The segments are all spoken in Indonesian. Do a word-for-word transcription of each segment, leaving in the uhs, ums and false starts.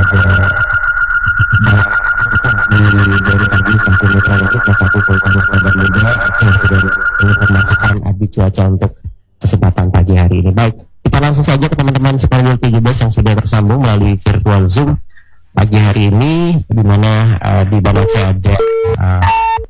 di dari tadi sampai mitra itu satu Sultan Sabar Muda yang sudah menginformasikan update cuaca untuk kesempatan pagi hari ini. Baik, kita langsung saja ke teman-teman Superworld tujuh belas yang sudah tersambung melalui virtual Zoom pagi hari ini, di mana uh, di Banace ada uh,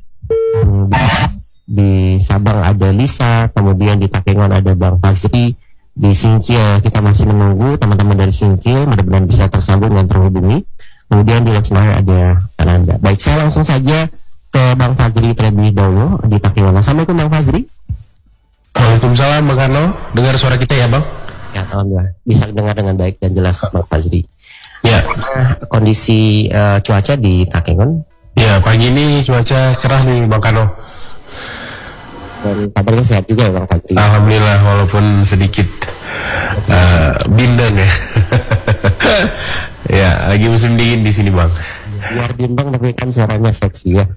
di Sabang ada Lisa, kemudian di Takengon ada Bang Fazri, di Singkil kita masih menunggu teman-teman dari Singkil mudah-mudahan bisa tersambung dan terhubungi. Kemudian di Lexmar ada Ananda. Baik, saya langsung saja ke Bang Fazri terlebih dahulu di Takengon. Assalamualaikum Bang Fazri. Waalaikumsalam Bang Karno. Dengar suara kita ya Bang? Ya, alhamdulillah bisa dengar dengan baik dan jelas Bang Fazri. Ya. Kondisi uh, cuaca di Takengon? Ya, pagi ini cuaca cerah nih Bang Karno. Dan kabarnya sehat juga ya Bang Fazri? Alhamdulillah, walaupun sedikit uh, bindeng ya. Ya, lagi musim dingin di sini Bang. Biar bindeng tapi kan suaranya seksi ya.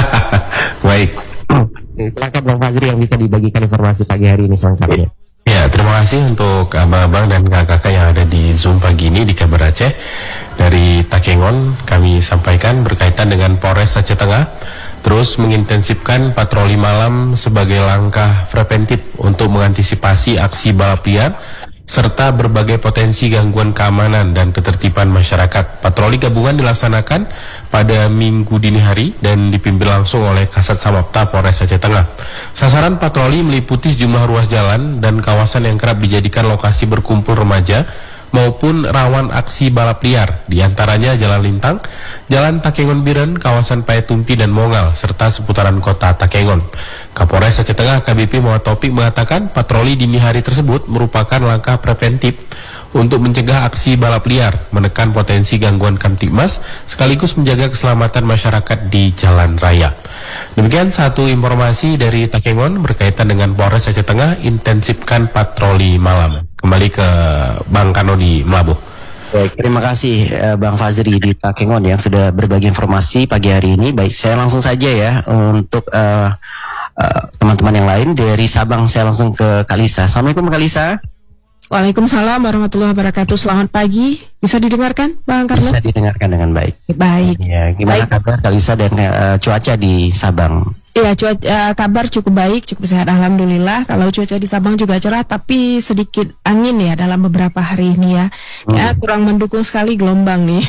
Baik. Silakan Bang Fazri yang bisa dibagikan informasi pagi hari ini selengkapnya. Ya, terima kasih untuk abang-abang dan kakak-kakak yang ada di Zoom pagi ini di Kabar Aceh. Dari Takengon kami sampaikan berkaitan dengan Polres Aceh Tengah terus mengintensifkan patroli malam sebagai langkah preventif untuk mengantisipasi aksi balap liar serta berbagai potensi gangguan keamanan dan ketertiban masyarakat. Patroli gabungan dilaksanakan pada Minggu dini hari dan dipimpin langsung oleh Kasat Samapta Polres Aceh Tengah. Sasaran patroli meliputi sejumlah ruas jalan dan kawasan yang kerap dijadikan lokasi berkumpul remaja maupun rawan aksi balap liar, diantaranya Jalan Lintang, Jalan Takengon Biren, kawasan Payatumpi dan Mongal, serta seputaran kota Takengon. Kapolres Aceh Tengah A K B P Muhammad Taufik mengatakan patroli dini hari tersebut merupakan langkah preventif untuk mencegah aksi balap liar, menekan potensi gangguan kamtibmas, sekaligus menjaga keselamatan masyarakat di jalan raya. Demikian satu informasi dari Takengon berkaitan dengan Polres Aceh Tengah intensifkan patroli malam. Kembali ke Bang Kano di Melabuh. Baik, terima kasih uh, Bang Fazri di Takengon yang sudah berbagi informasi pagi hari ini. Baik, saya langsung saja ya untuk uh, uh, teman-teman yang lain dari Sabang. Saya langsung ke Kalisa. Assalamualaikum Kalisa. Waalaikumsalam warahmatullahi wabarakatuh. Selamat pagi. Bisa didengarkan Bang Karno? Bisa didengarkan dengan baik. Baik. Ya, gimana baik. Kabar Kalisa dan uh, cuaca di Sabang? Iya, cuaca uh, kabar cukup baik, cukup sehat alhamdulillah. Kalau cuaca di Sabang juga cerah, tapi sedikit angin ya dalam beberapa hari ini ya. Hmm. Ya kurang mendukung sekali gelombang nih.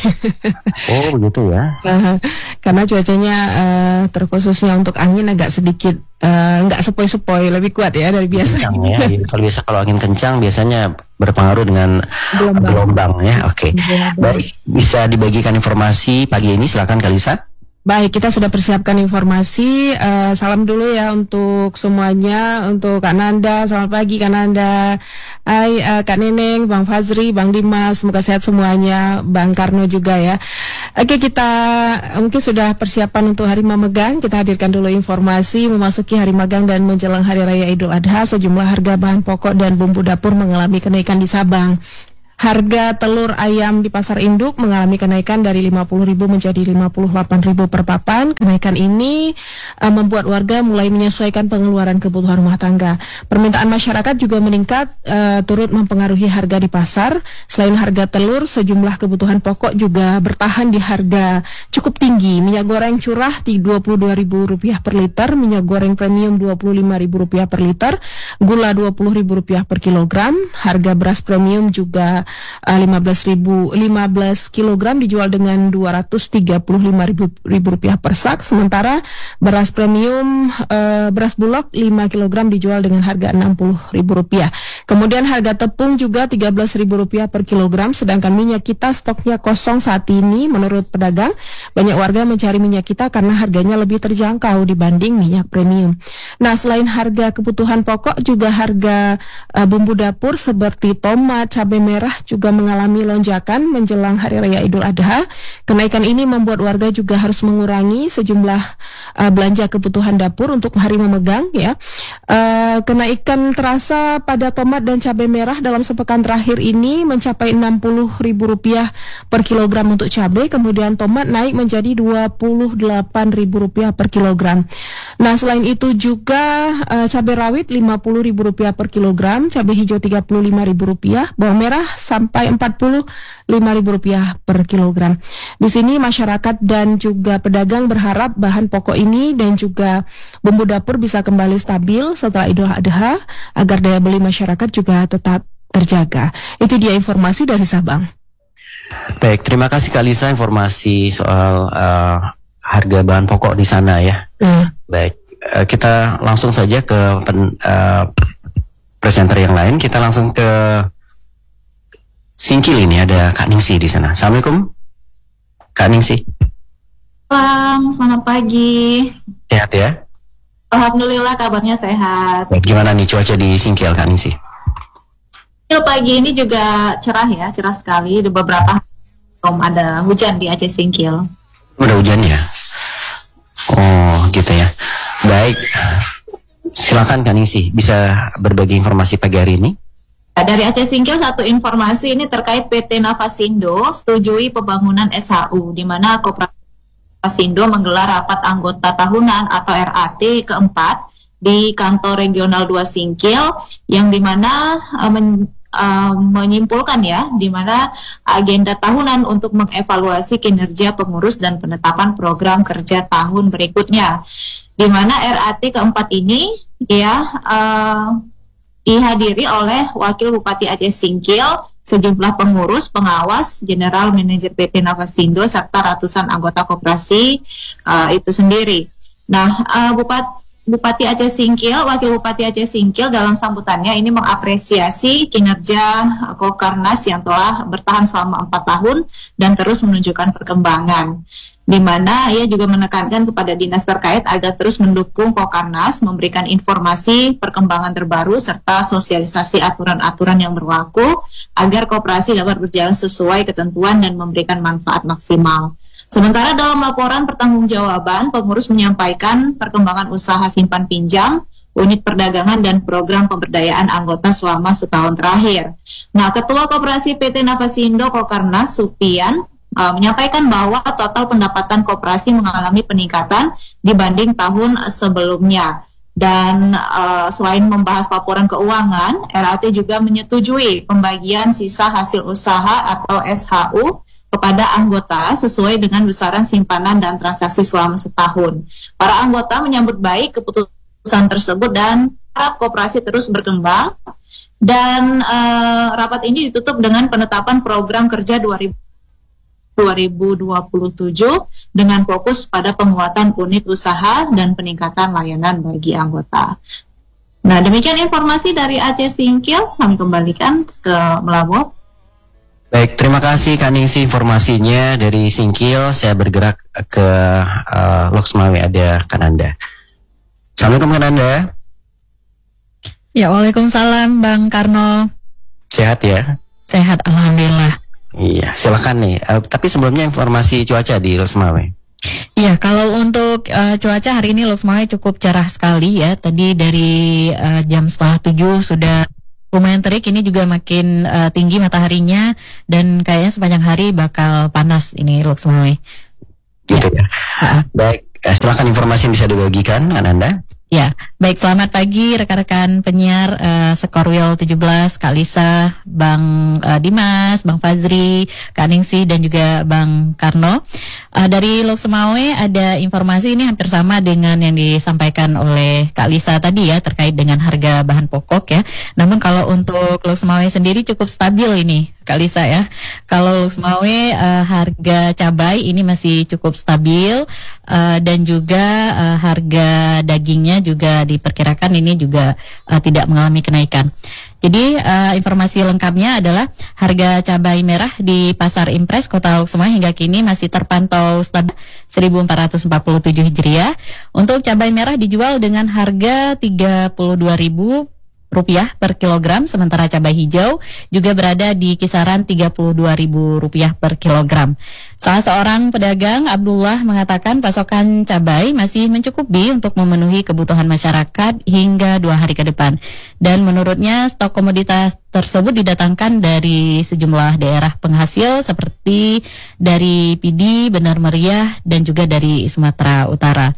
Oh begitu ya. Uh, karena cuacanya uh, terkhususnya untuk angin agak sedikit uh, nggak sepoi-sepoi, lebih kuat ya dari biasa. Kencang ya. Kalau biasa kalau angin kencang biasanya berpengaruh dengan gelombang, gelombang ya. Oke. Okay. Baik, bisa dibagikan informasi pagi ini, silakan Kalisa. Baik, kita sudah persiapkan informasi. Uh, salam dulu ya untuk semuanya, untuk Kak Nanda. Selamat pagi Kak Nanda. Hai uh, Kak Neneng, Bang Fazri, Bang Dimas. Semoga sehat semuanya. Bang Karno juga ya. Oke, kita mungkin sudah persiapan untuk hari memegang. Kita hadirkan dulu informasi memasuki hari magang dan menjelang hari raya Idul Adha. Sejumlah harga bahan pokok dan bumbu dapur mengalami kenaikan di Sabang. Harga telur ayam di pasar induk mengalami kenaikan dari lima puluh ribu menjadi lima puluh delapan ribu per papan. Kenaikan ini uh, membuat warga mulai menyesuaikan pengeluaran kebutuhan rumah tangga. Permintaan masyarakat juga meningkat, uh, turut mempengaruhi harga di pasar. Selain harga telur, sejumlah kebutuhan pokok juga bertahan di harga cukup tinggi. Minyak goreng curah di dua puluh dua ribu rupiah per liter, minyak goreng premium dua puluh lima ribu rupiah per liter, gula dua puluh ribu rupiah per kilogram. Harga beras premium juga lima belas ribu lima belas kilogram dijual dengan dua ratus tiga puluh lima ribu rupiah per sak, sementara beras premium uh, beras bulog lima kilogram dijual dengan harga enam puluh ribu rupiah. Kemudian harga tepung juga tiga belas ribu rupiah per kilogram, sedangkan minyak kita stoknya kosong saat ini. Menurut pedagang, banyak warga mencari minyak kita karena harganya lebih terjangkau dibanding minyak premium. Nah, selain harga kebutuhan pokok, juga harga uh, bumbu dapur seperti tomat, cabai merah juga mengalami lonjakan menjelang Hari Raya Idul Adha. Kenaikan ini membuat warga juga harus mengurangi sejumlah uh, belanja kebutuhan dapur untuk hari memegang ya. Uh, kenaikan terasa pada tomat dan cabai merah dalam sepekan terakhir ini mencapai enam puluh ribu rupiah per kilogram untuk cabai, kemudian tomat naik menjadi dua puluh delapan ribu rupiah per kilogram. Nah, selain itu juga uh, cabai rawit lima puluh ribu rupiah per kilogram, cabai hijau tiga puluh lima ribu rupiah, bawang merah sampai empat puluh lima ribu rupiah per kilogram. Di sini masyarakat dan juga pedagang berharap bahan pokok ini dan juga bumbu dapur bisa kembali stabil setelah Idul Adha agar daya beli masyarakat juga tetap terjaga. Itu dia informasi dari Sabang. Baik, terima kasih Kak Lisa informasi soal uh, harga bahan pokok di sana ya. Hmm. Baik, uh, kita langsung saja ke pen, uh, presenter yang lain. Kita langsung ke Singkil, ini ada Kak Ningsi di sana. Assalamualaikum, Kak Ningsi. Salam, selamat pagi. Sehat ya? Alhamdulillah kabarnya sehat. Baik, gimana nih cuaca di Singkil, Kak Ningsi? Pagi ini juga cerah ya, cerah sekali. Di beberapa belum ada hujan di Aceh Singkil. Udah hujan ya? Oh gitu ya. Baik, silakan Kak Ningsi, bisa berbagi informasi pagi hari ini? Dari Aceh Singkil satu informasi ini terkait P T Navasindo setujui pembangunan S H U, di mana Koperasi Navasindo menggelar rapat anggota tahunan atau R A T keempat di kantor regional dua Singkil, yang dimana uh, men, uh, menyimpulkan ya, dimana agenda tahunan untuk mengevaluasi kinerja pengurus dan penetapan program kerja tahun berikutnya, dimana R A T keempat ini ya uh, dihadiri oleh Wakil Bupati Aceh Singkil, sejumlah pengurus, pengawas, General Manager P T Navasindo, serta ratusan anggota koperasi uh, itu sendiri. Nah, uh, Bupati Bupati Aceh Singkil, Wakil Bupati Aceh Singkil dalam sambutannya ini mengapresiasi kinerja Kokarnas yang telah bertahan selama empat tahun dan terus menunjukkan perkembangan, di mana ia juga menekankan kepada dinas terkait agar terus mendukung Kokarnas, memberikan informasi perkembangan terbaru serta sosialisasi aturan-aturan yang berlaku agar koperasi dapat berjalan sesuai ketentuan dan memberikan manfaat maksimal. Sementara dalam laporan pertanggungjawaban, pengurus menyampaikan perkembangan usaha simpan pinjam, unit perdagangan, dan program pemberdayaan anggota selama setahun terakhir. Nah, Ketua Koperasi P T Navasindo Kokarnas, Supian, uh, menyampaikan bahwa total pendapatan koperasi mengalami peningkatan dibanding tahun sebelumnya. Dan uh, selain membahas laporan keuangan, R A T juga menyetujui pembagian sisa hasil usaha atau S H U kepada anggota sesuai dengan besaran simpanan dan transaksi selama setahun. Para anggota menyambut baik keputusan tersebut dan harap koperasi terus berkembang. Dan uh, rapat ini ditutup dengan penetapan program kerja dua ribu dua puluh tujuh dengan fokus pada penguatan unit usaha dan peningkatan layanan bagi anggota. Nah, demikian informasi dari Aceh Singkil. Kami kembalikan ke Melabuh. Baik, terima kasih Kak Ningsi informasinya dari Singkil. Saya bergerak ke uh, Loksmawe, ada Kananda. Assalamualaikum Kananda. Ya, waalaikumsalam Bang Karno. Sehat ya? Sehat, alhamdulillah. Iya, silakan nih. Uh, tapi sebelumnya informasi cuaca di Loksmawe. Iya, kalau untuk uh, cuaca hari ini Loksmawe cukup cerah sekali ya. Tadi dari uh, jam setengah tujuh sudah lumayan terik, ini juga makin uh, tinggi mataharinya dan kayaknya sepanjang hari bakal panas ini Loksmawe. Gitu ya. ya. Baik, silakan informasi yang bisa dibagikan kan Anda. Ya, baik, selamat pagi rekan-rekan penyiar uh, Skorwil tujuh belas, Kak Lisa, Bang uh, Dimas, Bang Fazri, Kak Ningsi, dan juga Bang Karno. Uh, dari Loksmawe ada informasi ini hampir sama dengan yang disampaikan oleh Kak Lisa tadi ya, terkait dengan harga bahan pokok ya. Namun kalau untuk Loksmawe sendiri cukup stabil ini, Kak Lisa ya. Kalau Loksmawe uh, harga cabai ini masih cukup stabil uh, dan juga uh, harga dagingnya juga diperkirakan ini juga uh, tidak mengalami kenaikan. Jadi uh, informasi lengkapnya adalah harga cabai merah di Pasar Impres Kota Loksmawe hingga kini masih terpantau stabil seribu empat ratus empat puluh tujuh Hijriah. Untuk cabai merah dijual dengan harga tiga puluh dua ribu rupiah per kilogram, sementara cabai hijau juga berada di kisaran tiga puluh dua ribu rupiah per kilogram. Salah seorang pedagang, Abdullah, mengatakan pasokan cabai masih mencukupi untuk memenuhi kebutuhan masyarakat hingga dua hari ke depan. Dan menurutnya stok komoditas tersebut didatangkan dari sejumlah daerah penghasil seperti dari Pidi, Benar Meriah, dan juga dari Sumatera Utara.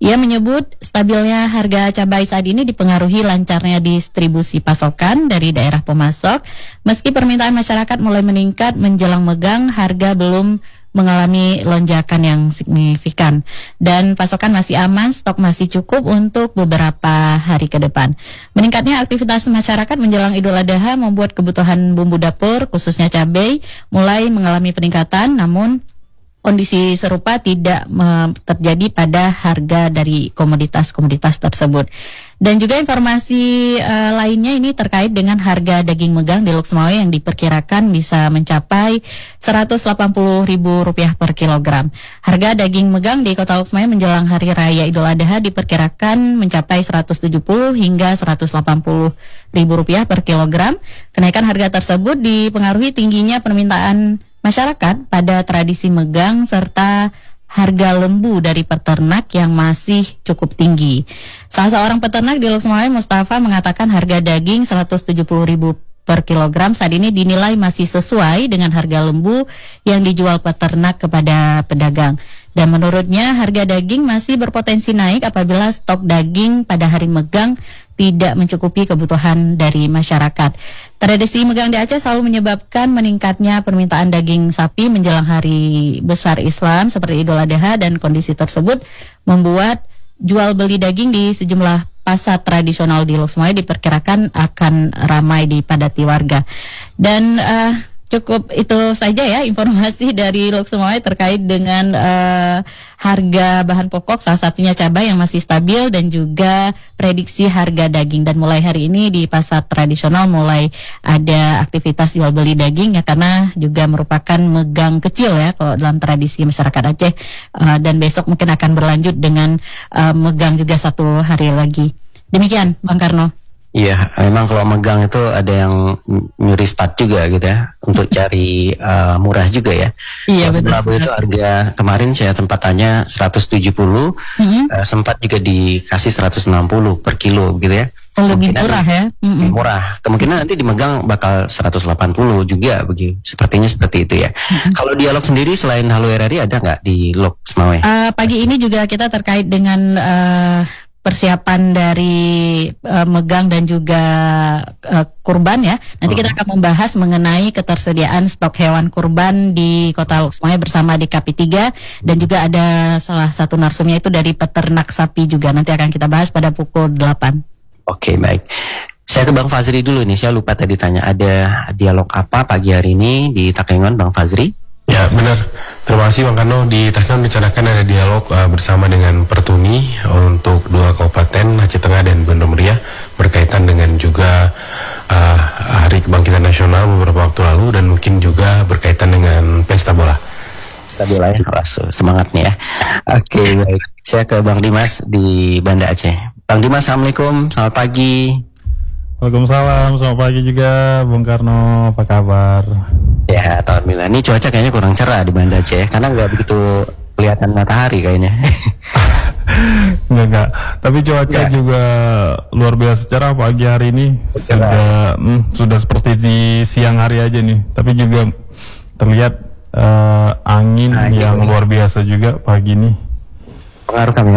Ia menyebut stabilnya harga cabai saat ini dipengaruhi lancarnya distribusi pasokan dari daerah pemasok. Meski permintaan masyarakat mulai meningkat menjelang megang, harga belum mengalami lonjakan yang signifikan dan pasokan masih aman, stok masih cukup untuk beberapa hari ke depan. Meningkatnya aktivitas masyarakat menjelang Idul Adha membuat kebutuhan bumbu dapur khususnya cabai mulai mengalami peningkatan, namun kondisi serupa tidak me- terjadi pada harga dari komoditas-komoditas tersebut. Dan juga informasi uh, lainnya ini terkait dengan harga daging megang di Loksmawe yang diperkirakan bisa mencapai seratus delapan puluh ribu rupiah per kilogram. Harga daging megang di Kota Loksmawe menjelang Hari Raya Idul Adha diperkirakan mencapai seratus tujuh puluh hingga seratus delapan puluh ribu rupiah per kilogram. Kenaikan harga tersebut dipengaruhi tingginya permintaan masyarakat pada tradisi megang serta harga lembu dari peternak yang masih cukup tinggi. Salah seorang peternak di Loksmawe, Mustafa, mengatakan harga daging seratus tujuh puluh ribu per kilogram saat ini dinilai masih sesuai dengan harga lembu yang dijual peternak kepada pedagang. Dan menurutnya harga daging masih berpotensi naik apabila stok daging pada hari megang tidak mencukupi kebutuhan dari masyarakat. Tradisi megang di Aceh selalu menyebabkan meningkatnya permintaan daging sapi menjelang hari besar Islam seperti Idul Adha, dan kondisi tersebut membuat jual beli daging di sejumlah pasar tradisional di Loksmawe diperkirakan akan ramai dipadati warga. Dan uh, cukup itu saja ya informasi dari Loksmawe terkait dengan uh, harga bahan pokok, salah satunya cabai yang masih stabil dan juga prediksi harga daging. Dan mulai hari ini di pasar tradisional mulai ada aktivitas jual beli daging ya, karena juga merupakan megang kecil ya kalau dalam tradisi masyarakat Aceh, uh, dan besok mungkin akan berlanjut dengan uh, megang juga satu hari lagi. Demikian Bang Karno. Iya, memang kalau megang itu ada yang nyuri start juga gitu ya, untuk cari uh, murah juga ya. Iya, betul. Labu itu harga kemarin saya tempat tanya seratus tujuh puluh, mm-hmm. uh, sempat juga dikasih seratus enam puluh per kilo gitu ya. Lebih murah ya. Mm-hmm. Murah. Kemungkinan nanti dimegang bakal seratus delapan puluh juga begitu. Sepertinya seperti itu ya. Mm-hmm. Kalau dialog sendiri selain Halo R R I ada nggak di Loksmawe? Uh, pagi ini juga kita terkait dengan uh, persiapan dari uh, megang dan juga uh, kurban ya. Nanti kita akan membahas mengenai ketersediaan stok hewan kurban di Kota Loksmawe bersama D K P tiga, dan juga ada salah satu narsumnya itu dari peternak sapi juga. Nanti akan kita bahas pada pukul delapan. Oke, baik. Saya ke Bang Fazri dulu nih. Saya lupa tadi tanya, ada dialog apa pagi hari ini di Takengon, Bang Fazri? Ya, benar. Terima kasih Bang Karno. Di Takengon rencanakan ada dialog uh, bersama dengan Pertuni untuk dua kabupaten Aceh Tengah dan Banda Meriah berkaitan dengan juga uh, Hari Kebangkitan Nasional beberapa waktu lalu, dan mungkin juga berkaitan dengan pesta bola. Pesta bola ya, semangat nih ya. Oke, baik. Saya ke Bang Dimas di Banda Aceh. Bang Dimas, Assalamualaikum, selamat pagi. Waalaikumsalam, selamat pagi juga Bung Karno, apa kabar? Ya, alhamdulillah. Ini cuaca kayaknya kurang cerah di Banda Aceh, karena nggak begitu kelihatan matahari kayaknya. Enggak, enggak. Tapi cuaca ya. juga luar biasa cerah pagi hari ini. Sudah, hmm, sudah seperti di siang hari aja nih. Tapi juga terlihat uh, angin nah, yang ini. luar biasa juga pagi ini. Pengaruh kami